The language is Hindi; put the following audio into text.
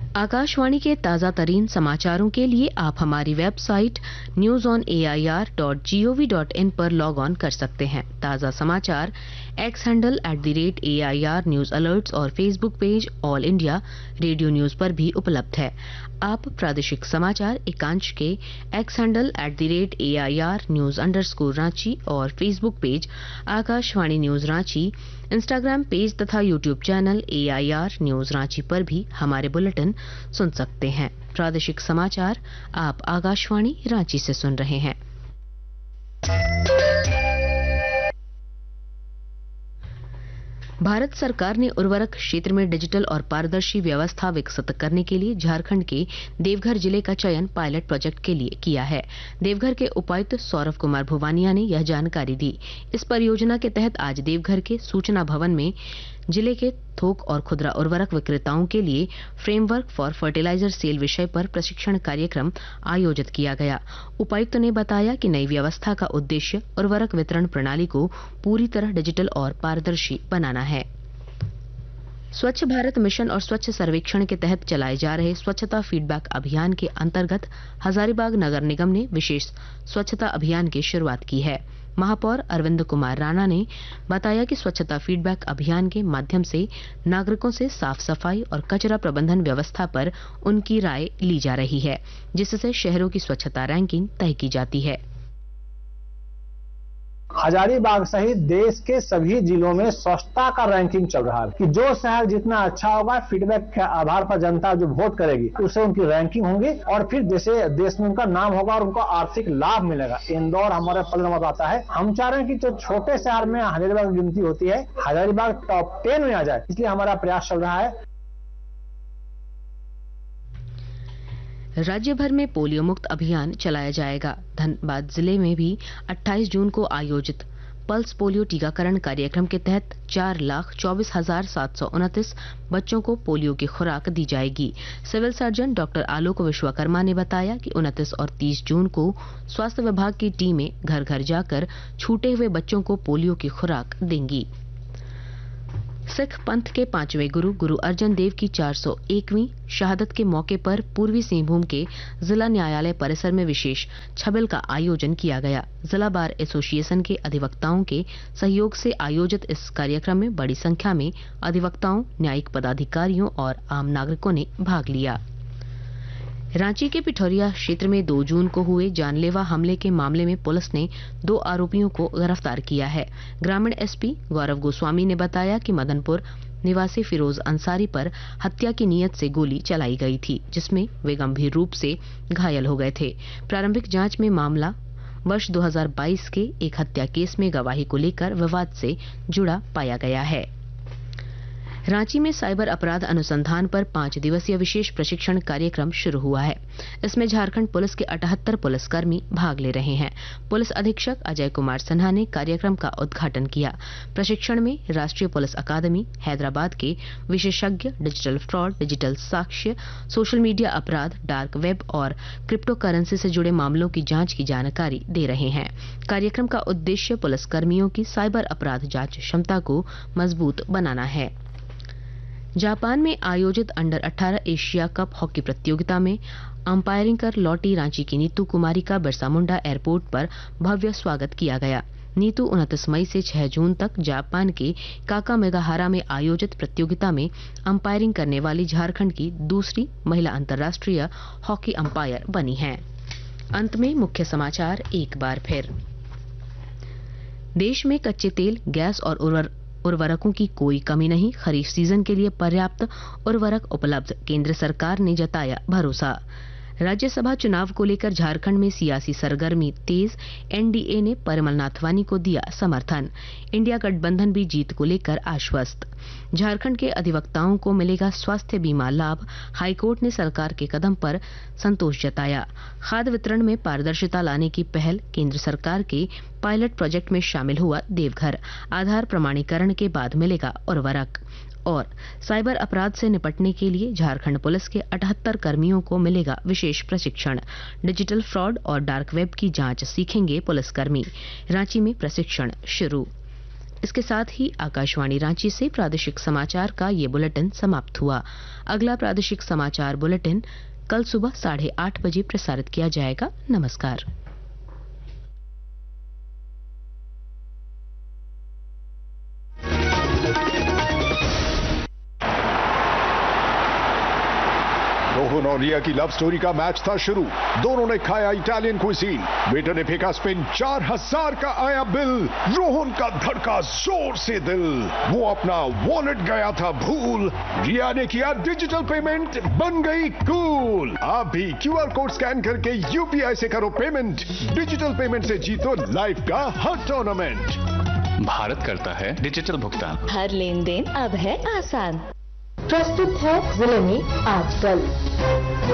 आकाशवाणी के ताज़ा तरीन समाचारों के लिए आप हमारी वेबसाइट newsonair.gov.in पर लॉग ऑन कर सकते हैं। ताज़ा समाचार x handle @AIR news alerts और Facebook page all India radio news पर भी उपलब्ध है। आप प्रादेशिक समाचार एकांश के x handle @AIR news Ranchi और Facebook page Akashvani news Ranchi, Instagram page तथा YouTube channel AIR news Ranchi पर भी हमारे बुलेटिन सुन सकते हैं। प्रादेशिक समाचार आप आकाशवाणी रांची से सुन रहे हैं। भारत सरकार ने उर्वरक क्षेत्र में डिजिटल और पारदर्शी व्यवस्था विकसित करने के लिए झारखंड के देवघर जिले का चयन पायलट प्रोजेक्ट के लिए किया है। देवघर के उपायुक्त सौरभ कुमार भुवानिया ने यह जानकारी दी। इस परियोजना के तहत आज देवघर के सूचना भवन में जिले के थोक और खुदरा उर्वरक विक्रेताओं के लिए फ्रेमवर्क फॉर फर्टिलाइजर सेल विषय पर प्रशिक्षण कार्यक्रम आयोजित किया गया। उपायुक्त ने बताया कि नई व्यवस्था का उद्देश्य उर्वरक वितरण प्रणाली को पूरी तरह डिजिटल और पारदर्शी बनाना है। स्वच्छ भारत मिशन और स्वच्छ सर्वेक्षण के तहत चलाए जा रहे स्वच्छता फीडबैक अभियान के अंतर्गत हजारीबाग नगर निगम ने विशेष स्वच्छता अभियान की शुरुआत की है। महापौर अरविंद कुमार राणा ने बताया कि स्वच्छता फीडबैक अभियान के माध्यम से नागरिकों से साफ सफाई और कचरा प्रबंधन व्यवस्था पर उनकी राय ली जा रही है, जिससे शहरों की स्वच्छता रैंकिंग तय की जाती है। हजारीबाग सहित देश के सभी जिलों में स्वच्छता का रैंकिंग चल रहा है कि जो शहर जितना अच्छा होगा, फीडबैक के आधार पर जनता जो वोट करेगी उससे उनकी रैंकिंग होंगी और फिर जैसे देश में उनका नाम होगा और उनको आर्थिक लाभ मिलेगा। इंदौर हमारे पहले नंबर आता है। हम चाह रहे हैं कि जो छोटे शहर में हजारीबाग की गिनती होती है, हजारीबाग टॉप 10 में आ जाए, इसलिए हमारा प्रयास चल रहा है। राज्य भर में पोलियो मुक्त अभियान चलाया जाएगा। धनबाद जिले में भी 28 जून को आयोजित पल्स पोलियो टीकाकरण कार्यक्रम के तहत 4,24,729 बच्चों को पोलियो की खुराक दी जाएगी। सिविल सर्जन डॉक्टर आलोक विश्वकर्मा ने बताया कि 29 और 30 जून को स्वास्थ्य विभाग की टीमें घर घर जाकर छूटे हुए बच्चों को पोलियो की खुराक देंगी। सिख पंथ के 5वें गुरु गुरु अर्जन देव की 401वीं शहादत के मौके पर पूर्वी सिंहभूम के जिला न्यायालय परिसर में विशेष छबिल का आयोजन किया गया। जिला बार एसोसिएशन के अधिवक्ताओं के सहयोग से आयोजित इस कार्यक्रम में बड़ी संख्या में अधिवक्ताओं, न्यायिक पदाधिकारियों और आम नागरिकों ने भाग लिया। रांची के पिठौरिया क्षेत्र में 2 जून को हुए जानलेवा हमले के मामले में पुलिस ने 2 आरोपियों को गिरफ्तार किया है। ग्रामीण एसपी गौरव गोस्वामी ने बताया कि मदनपुर निवासी फिरोज अंसारी पर हत्या की नीयत से गोली चलाई गई थी, जिसमें वे गंभीर रूप से घायल हो गए थे। प्रारंभिक जांच में मामला वर्ष 2022 के एक हत्या केस में गवाही को लेकर विवाद से जुड़ा पाया गया है। रांची में साइबर अपराध अनुसंधान पर 5 दिवसीय विशेष प्रशिक्षण कार्यक्रम शुरू हुआ है। इसमें झारखंड पुलिस के 78 पुलिसकर्मी भाग ले रहे हैं। पुलिस अधीक्षक अजय कुमार सिन्हा ने कार्यक्रम का उद्घाटन किया। प्रशिक्षण में राष्ट्रीय पुलिस अकादमी हैदराबाद के विशेषज्ञ डिजिटल फ्रॉड, डिजिटल साक्ष्य, सोशल मीडिया अपराध, डार्क वेब और क्रिप्टो करेंसी से जुड़े मामलों की जांच की जानकारी दे रहे हैं। कार्यक्रम का उद्देश्य पुलिसकर्मियों की साइबर अपराध जांच क्षमता को मजबूत बनाना है। जापान में आयोजित अंडर 18 एशिया कप हॉकी प्रतियोगिता में अंपायरिंग कर लौटी रांची की नीतू कुमारी का बिरसा मुंडा एयरपोर्ट पर भव्य स्वागत किया गया। नीतू 29 मई से 6 जून तक जापान के काकामेगाहारा में आयोजित प्रतियोगिता में अंपायरिंग करने वाली झारखंड की दूसरी महिला अंतर्राष्ट्रीय हॉकी अंपायर बनी हैं। अंत में मुख्य समाचार एक बार फिर। देश में कच्चे तेल, गैस और उर्वरकों की कोई कमी नहीं। खरीफ सीजन के लिए पर्याप्त उर्वरक उपलब्ध, केंद्र सरकार ने जताया भरोसा। राज्यसभा चुनाव को लेकर झारखंड में सियासी सरगर्मी तेज, एनडीए ने परिमल नाथवानी को दिया समर्थन। इंडिया गठबंधन भी जीत को लेकर आश्वस्त। झारखंड के अधिवक्ताओं को मिलेगा स्वास्थ्य बीमा लाभ, हाईकोर्ट ने सरकार के कदम पर संतोष जताया। खाद्य वितरण में पारदर्शिता लाने की पहल, केंद्र सरकार के पायलट प्रोजेक्ट में शामिल हुआ देवघर। आधार प्रमाणीकरण के बाद मिलेगा उर्वरक। और साइबर अपराध से निपटने के लिए झारखंड पुलिस के 78 कर्मियों को मिलेगा विशेष प्रशिक्षण। डिजिटल फ्रॉड और डार्क वेब की जांच सीखेंगे पुलिसकर्मी। रांची में प्रशिक्षण शुरू। इसके साथ ही आकाशवाणी रांची से प्रादेशिक समाचार का ये बुलेटिन समाप्त हुआ। अगला प्रादेशिक समाचार बुलेटिन कल सुबह 8:30 बजे प्रसारित किया जाएगा। नमस्कार। रोहन और रिया की लव स्टोरी का मैच था शुरू। दोनों ने खाया इटालियन क्विजीन। बेटे ने फेंका स्पिन, 4000 का आया बिल। रोहन का धड़का जोर से दिल। वो अपना वॉलेट गया था भूल। रिया ने किया डिजिटल पेमेंट, बन गई कूल। आप भी QR कोड स्कैन करके UPI से करो पेमेंट। डिजिटल पेमेंट से जीतो लाइफ का हर टूर्नामेंट। भारत करता है डिजिटल भुगतान। हर लेन देन अब है आसान। प्रस्तुत है जिले में आजकल।